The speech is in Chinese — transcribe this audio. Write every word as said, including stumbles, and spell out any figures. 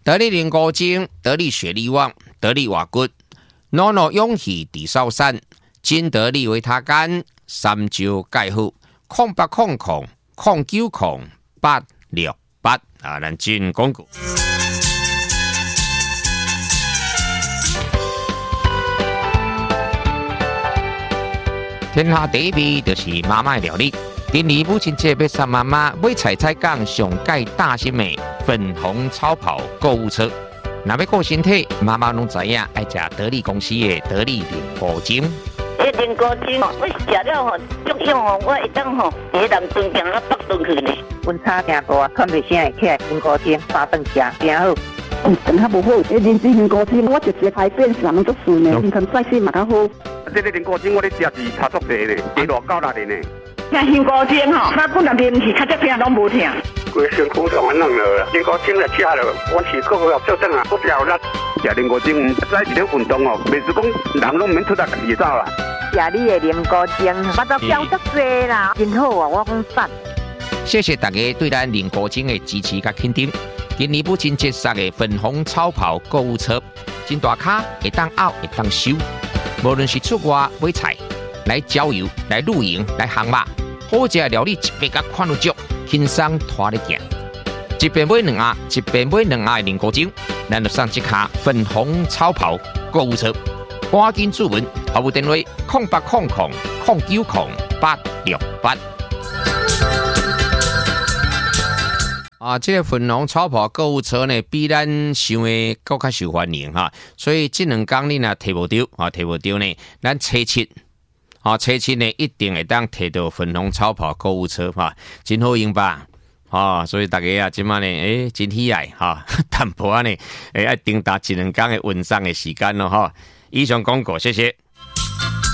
得力零高精，得力雪力旺，得力瓦骨，诺诺勇气地少山，金得力维他干，三招盖好，空八空空空九空八六八啊，咱进广告。天下第一味就是妈妈料理。今年母亲节要送妈妈买菜菜港上盖大新美粉红超跑购物车。若要顾身体，妈妈拢知影爱食得力公司的得力零高精。 迄零高精，我食了吼足用哦，我会当吼喺南屯行到北屯去呢。 温差真大，喘袂醒会起来，零高精三顿食真好。 嗯，真较无好，迄灵芝零高精，我直接排便啥物足顺呢，健康再生嘛较好。 这个零高精我咧食是差足济咧，一路九六年呢。 听零高精吼，那本来面是较只疼拢无疼。 规身躯上安弄了，零高精来吃了，我是个个做正啊，不掉力。食零高精，再一个运动哦，袂是讲人拢免出来家己走啦。 食你的零高精，我都教足济啦，真好啊！我讲赞。 谢谢大家对咱零高精的支持甲肯定。今年母亲节送的粉红超跑购物车，真大卡，会当拗，会当收。无论是出外买菜、来郊游、来露营、来航马，好食料理一百甲看有足，轻松拖咧行。一边买两盒，一边买两盒的零高精，咱就送一卡粉红超跑购物车。赶紧注文，服务电话空八空空空九空八六八。啊，这个粉红超跑购物车呢，比咱想的更较受欢迎哈，所以这两天你若摕无到啊，摕无到呢，咱初七啊，初七呢一定会当摕到粉红超跑购物车哈，真好用吧？啊，所以大家啊，今晚呢，诶，真喜爱哈，淡薄仔呢，诶，爱定达一两天的运送的时间咯哈。以上广告，谢谢。